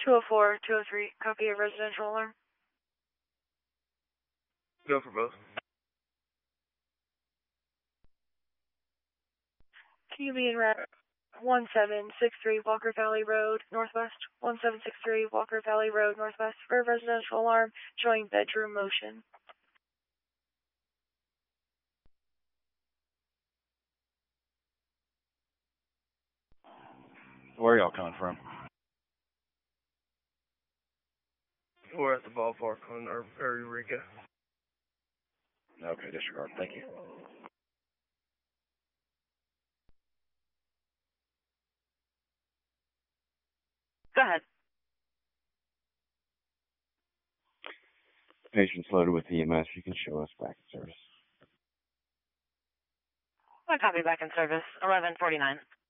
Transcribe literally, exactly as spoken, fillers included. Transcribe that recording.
two oh four, two oh three, copy a residential alarm. Go for both. Can you be in route one seven six three Walker Valley Road, Northwest? one seven six three Walker Valley Road, Northwest, for a residential alarm showing bedroom motion. Where are y'all coming from? We're at the ballpark on our Eureka. Okay, disregard. Thank you. Go ahead. Patient's loaded with E M S. You can show us back in service. I copy back in service, eleven forty-nine.